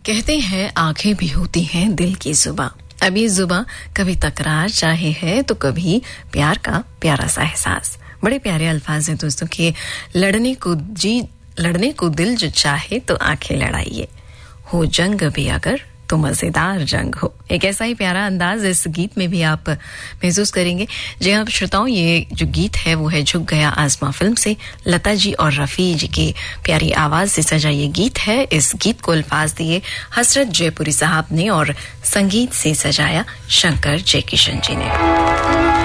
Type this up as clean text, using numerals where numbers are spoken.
कहते हैं आंखें भी होती हैं दिल की जुबां। अभी जुबां कभी तकरार चाहे है तो कभी प्यार का प्यारा सा एहसास। बड़े प्यारे अल्फाज हैं दोस्तों के लड़ने को दिल जो चाहे तो आंखें लड़ाइए, हो जंग भी अगर तो मजेदार जंग हो। एक ऐसा ही प्यारा अंदाज इस गीत में भी आप महसूस करेंगे। जी हाँ श्रोताओं, ये जो गीत है वो है झुक गया आसमां फिल्म से। लता जी और रफी जी की प्यारी आवाज से सजा ये गीत है। इस गीत को अल्फाज दिए हसरत जयपुरी साहब ने और संगीत से सजाया शंकर जयकिशन जी ने।